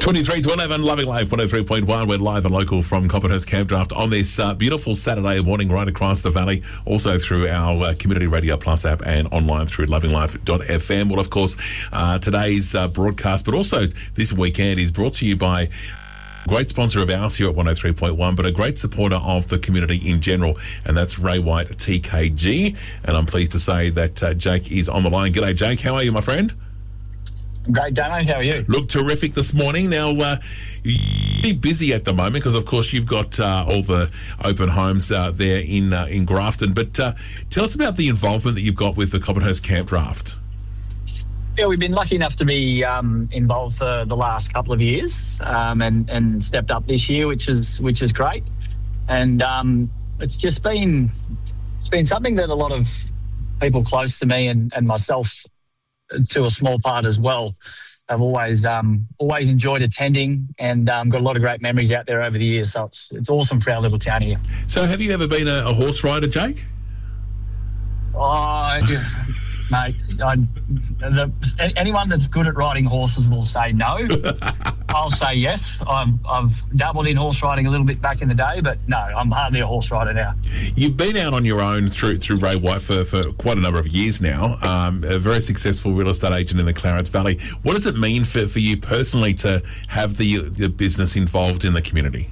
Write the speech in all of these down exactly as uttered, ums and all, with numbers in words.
twenty-three to eleven, Loving Life one oh three point one. We're live and local from Coppenhurst Camp Draft on this uh, beautiful Saturday morning right across the valley. Also through our uh, Community Radio Plus app and online through loving life dot f m. Well, of course, uh, today's uh, broadcast, but also this weekend, is brought to you by great sponsor of ours here at one oh three point one, but a great supporter of the community in general, and that's Ray White T K G. And I'm pleased to say that uh, Jake is on the line. G'day, Jake. How are you, my friend? Great, Damo. How are you? Look terrific this morning. Now, uh, you're busy at the moment because, of course, you've got uh, all the open homes uh, there in uh, in Grafton. But uh, tell us about the involvement that you've got with the Coppenhurst Camp Draft. Yeah, we've been lucky enough to be um, involved for the last couple of years, um, and and stepped up this year, which is which is great. And um, it's just been it's been something that a lot of people close to me and, and myself, to a small part as well, I've always um, always enjoyed attending, and um, got a lot of great memories out there over the years. So it's it's awesome for our little town here. So, have you ever been a, a horse rider, Jake? Oh, mate, I, the, anyone that's good at riding horses will say no. I'll say yes. I've, I've dabbled in horse riding a little bit back in the day, but no, I'm hardly a horse rider now. You've been out on your own through through Ray White for, for quite a number of years now, um, a very successful real estate agent in the Clarence Valley. What does it mean for, for you personally to have the, the business involved in the community?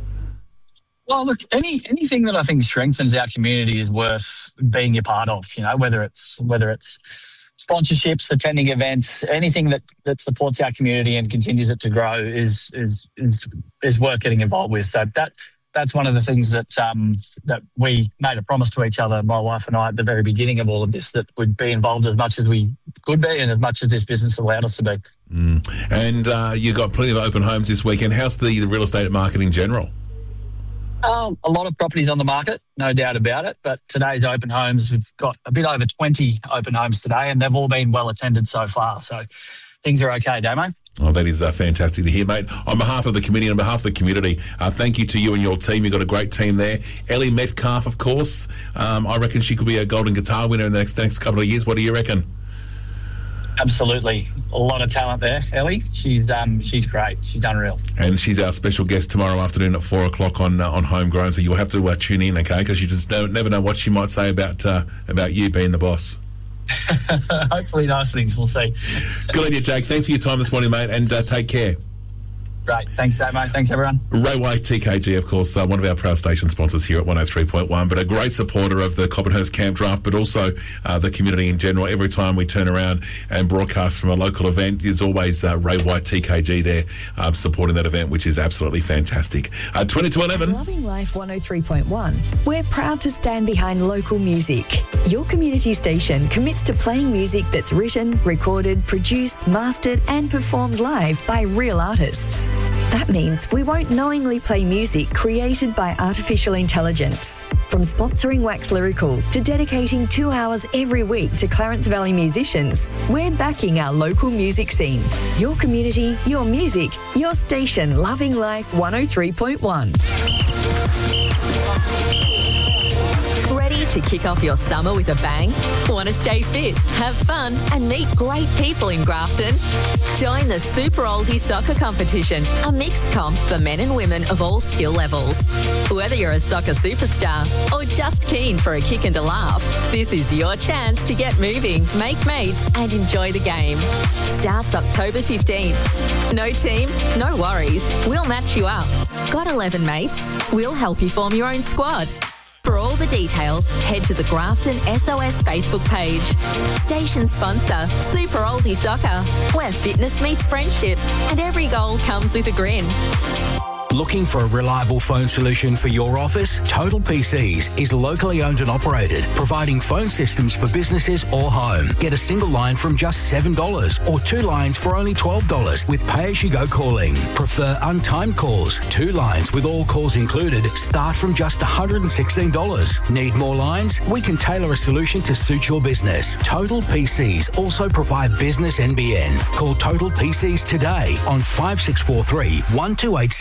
Well, look, any anything that I think strengthens our community is worth being a part of, you know, whether it's whether it's sponsorships, attending events, anything that, that supports our community and continues it to grow is is is is worth getting involved with. So that that's one of the things that um, that we made a promise to each other, my wife and I, at the very beginning of all of this, that we'd be involved as much as we could be and as much as this business allowed us to be. Mm. And uh, you've got plenty of open homes this weekend. How's the, the real estate market in general? Um, a lot of properties on the market, no doubt about it. But today's open homes, we've got a bit over twenty open homes today, and they've all been well attended so far. So things are okay, Damo. Oh, that is uh, fantastic to hear, mate. On behalf of the committee, on behalf of the community, uh, thank you to you and your team. You've got a great team there. Ellie Metcalf, of course. Um, I reckon she could be a golden guitar winner in the next, next couple of years. What do you reckon? Absolutely. A lot of talent there, Ellie. She's um, she's great. She's unreal. And she's our special guest tomorrow afternoon at four o'clock on uh, on Homegrown, so you'll have to uh, tune in, okay? Because you just don't, never know what she might say about uh, about you being the boss. Hopefully nice things. We'll see. Good on you, Jake. Thanks for your time this morning, mate, and uh, take care. Great. Thanks, Dave, mate. Thanks, everyone. Ray White T K G, of course, uh, one of our proud station sponsors here at one oh three point one, but a great supporter of the Coppenhurst Camp Draft, but also uh, the community in general. Every time we turn around and broadcast from a local event, there's always uh, Ray White T K G there uh, supporting that event, which is absolutely fantastic. Uh, twenty to eleven. Loving Life one oh three point one. We're proud to stand behind local music. Your community station commits to playing music that's written, recorded, produced, mastered and performed live by real artists. That means we won't knowingly play music created by artificial intelligence. From sponsoring Wax Lyrical to dedicating two hours every week to Clarence Valley musicians, we're backing our local music scene. Your community, your music, your station, Loving Life one oh three point one. Ready to kick off your summer with a bang? Want to stay fit, have fun and meet great people in Grafton? Join the Super Oldie Soccer Competition, a mixed comp for men and women of all skill levels. Whether you're a soccer superstar or just keen for a kick and a laugh, this is your chance to get moving, make mates and enjoy the game. Starts October fifteenth. No team? No worries. We'll match you up. Got eleven mates? We'll help you form your own squad. For all the details, head to the Grafton S O S Facebook page. Station sponsor, Super Oldie Soccer, where fitness meets friendship and every goal comes with a grin. Looking for a reliable phone solution for your office? Total P Cs is locally owned and operated, providing phone systems for businesses or home. Get a single line from just seven dollars or two lines for only twelve dollars with pay-as-you-go calling. Prefer untimed calls? Two lines with all calls included start from just one hundred sixteen dollars. Need more lines? We can tailor a solution to suit your business. Total P Cs also provide business N B N. Call Total P Cs today on five six four three, one two eight six.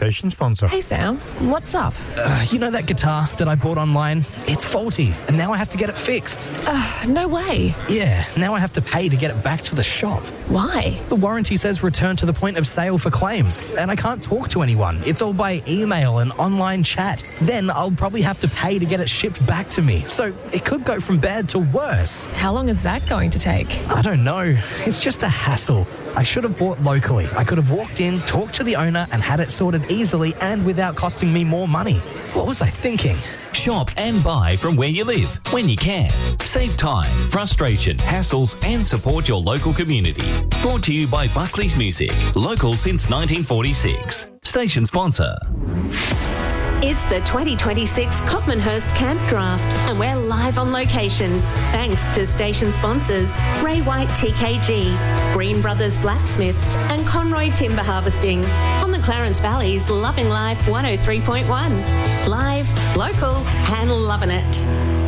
station sponsor. Hey Sam, what's up? Uh, you know that guitar that I bought online? It's faulty, and now I have to get it fixed. Uh, no way. Yeah, now I have to pay to get it back to the shop. Why? The warranty says return to the point of sale for claims, and I can't talk to anyone. It's all by email and online chat. Then I'll probably have to pay to get it shipped back to me. So it could go from bad to worse. How long is that going to take? I don't know. It's just a hassle. I should have bought locally. I could have walked in, talked to the owner, and had it sorted easily and without costing me more money. What was I thinking? Shop and buy from where you live, when you can. Save time, frustration, hassles, and support your local community. Brought to you by Buckley's Music, local since nineteen forty-six. Station sponsor. It's the twenty twenty-six Copmanhurst Camp Draft, and we're live on location. Thanks to station sponsors Ray White T K G, Green Brothers Blacksmiths, and Conroy Timber Harvesting on the Clarence Valley's Loving Life one oh three point one. Live, local, and loving it.